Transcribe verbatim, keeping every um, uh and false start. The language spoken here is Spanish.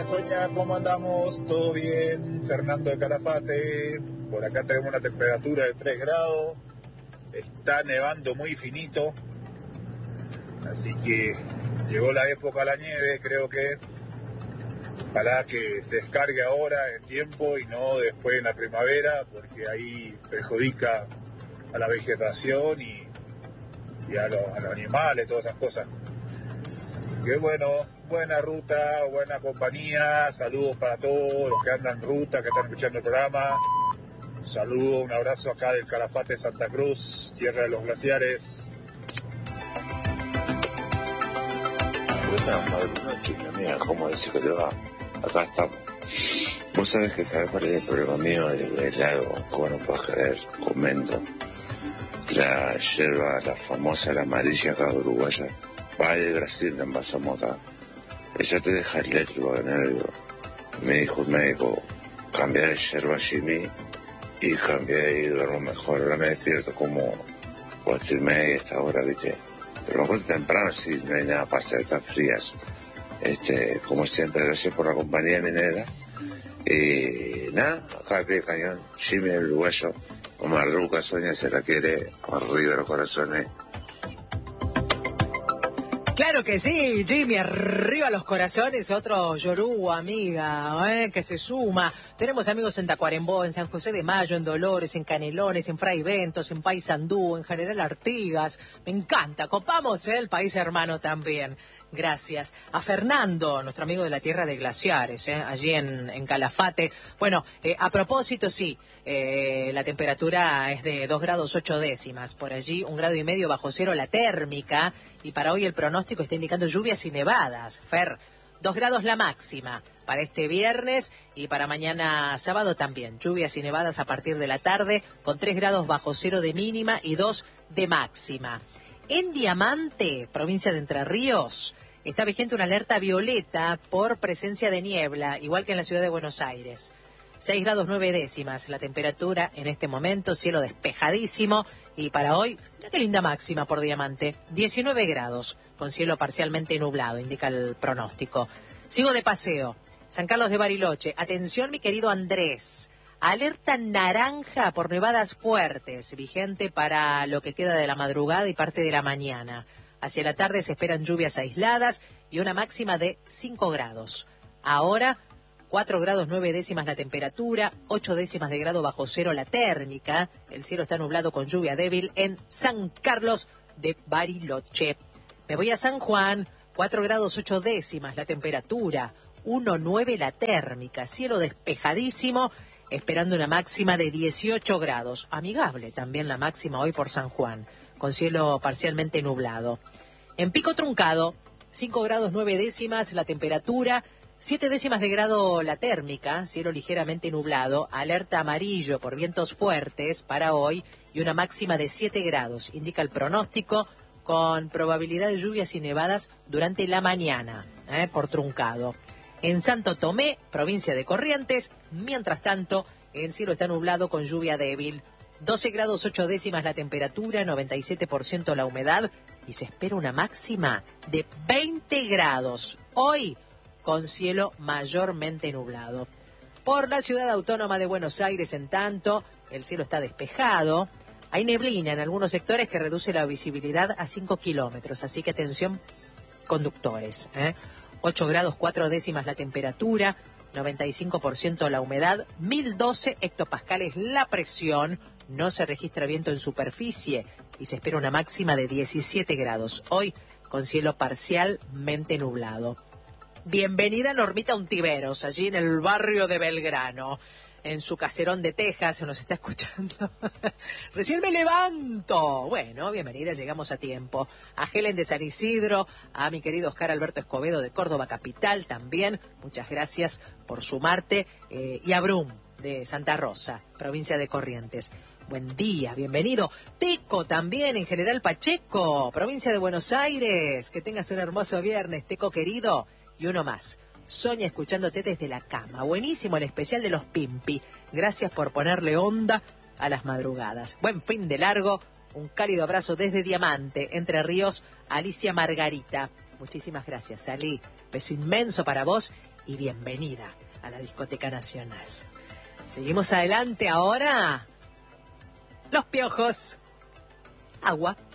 días, Sonia, ¿cómo andamos? ¿Todo bien? Fernando de Calafate. Por acá tenemos una temperatura de tres grados. Está nevando muy finito. Así que llegó la época de la nieve, creo que. Ojalá que se descargue ahora en tiempo y no después en la primavera, porque ahí perjudica a la vegetación y, y a, los, a los animales, todas esas cosas. Así que bueno, buena ruta, buena compañía, saludos para todos los que andan en ruta, que están escuchando el programa. Un saludo, un abrazo acá del Calafate Santa Cruz, tierra de los glaciares. Buenas noches, mi amiga, ¿cómo decís que te va? Acá estamos. Vos sabés que sabés cuál es el problema mío del helado, como no puedes creer, comento. La yerba, la famosa, la amarilla acá de uruguaya, va de Brasil, la envasamos acá. Ella te deja eléctrico en el... Me dijo el médico, cambia de yerba Jimmy y cambia de y duermo mejor. Ahora me despierto como cuatro y media esta hora, ¿viste? Pero mejor temprano si no hay nada para hacer, están frías. Este, como siempre, gracias por la compañía minera. Y nada, acá al pie del cañón, Jimmy el uruguayo, Omar Lucas, Sonia se la quiere, arriba los corazones. Claro que sí, Jimmy, arriba los corazones, otro Yoruba, amiga, ¿eh? Que se suma. Tenemos amigos en Tacuarembó, en San José de Mayo, en Dolores, en Canelones, en Fray Bentos, en Paysandú, en General Artigas. Me encanta, copamos ¿eh? El país hermano también. Gracias. A Fernando, nuestro amigo de la tierra de glaciares, ¿eh? Allí en, en Calafate. Bueno, eh, a propósito, sí, eh, la temperatura es de dos grados ocho décimas. Por allí, un grado y medio bajo cero la térmica. Y para hoy el pronóstico está indicando lluvias y nevadas. Fer, dos grados la máxima para este viernes y para mañana sábado también. Lluvias y nevadas a partir de la tarde, con tres grados bajo cero de mínima y dos de máxima. En Diamante, provincia de Entre Ríos, está vigente una alerta violeta por presencia de niebla, igual que en la ciudad de Buenos Aires. seis grados nueve décimas la temperatura en este momento, cielo despejadísimo. Y para hoy, mira qué linda máxima por Diamante, diecinueve grados, con cielo parcialmente nublado, indica el pronóstico. Sigo de paseo, San Carlos de Bariloche. Atención, mi querido Andrés. Alerta naranja por nevadas fuertes, vigente para lo que queda de la madrugada y parte de la mañana. Hacia la tarde se esperan lluvias aisladas y una máxima de cinco grados. Ahora, cuatro grados nueve décimas la temperatura, ocho décimas de grado bajo cero la térmica. El cielo está nublado con lluvia débil en San Carlos de Bariloche. Me voy a San Juan, cuatro grados ocho décimas la temperatura, uno nueve la térmica, cielo despejadísimo, esperando una máxima de dieciocho grados. Amigable también la máxima hoy por San Juan, con cielo parcialmente nublado. En Pico Truncado, cinco grados nueve décimas la temperatura, siete décimas de grado la térmica, cielo ligeramente nublado, alerta amarillo por vientos fuertes para hoy y una máxima de siete grados, indica el pronóstico, con probabilidad de lluvias y nevadas durante la mañana, ¿eh? por Truncado. En Santo Tomé, provincia de Corrientes, mientras tanto, el cielo está nublado con lluvia débil. doce grados ocho décimas la temperatura, noventa y siete por ciento la humedad y se espera una máxima de veinte grados. Hoy, con cielo mayormente nublado. Por la ciudad autónoma de Buenos Aires, en tanto, el cielo está despejado. Hay neblina en algunos sectores que reduce la visibilidad a cinco kilómetros, así que atención, conductores, ¿eh? ocho grados cuatro décimas la temperatura, noventa y cinco por ciento la humedad, mil doce hectopascales la presión, no se registra viento en superficie y se espera una máxima de diecisiete grados. Hoy, con cielo parcialmente nublado. Bienvenida Normita Untiveros, allí en el barrio de Belgrano, en su caserón de Texas, se nos está escuchando. Recién me levanto. Bueno, bienvenida, llegamos a tiempo. A Helen de San Isidro, a mi querido Oscar Alberto Escobedo de Córdoba Capital también, muchas gracias por sumarte, eh, y a Brum de Santa Rosa, provincia de Corrientes. Buen día, bienvenido. Teco también, en General Pacheco, provincia de Buenos Aires. Que tengas un hermoso viernes, Teco querido. Y uno más. Sonia escuchándote desde la cama. Buenísimo el especial de los Pimpi. Gracias por ponerle onda a las madrugadas. Buen fin de largo. Un cálido abrazo desde Diamante, Entre Ríos, Alicia Margarita. Muchísimas gracias, Ali. Beso inmenso para vos y bienvenida a la Discoteca Nacional. Seguimos adelante ahora. Los Piojos. Agua.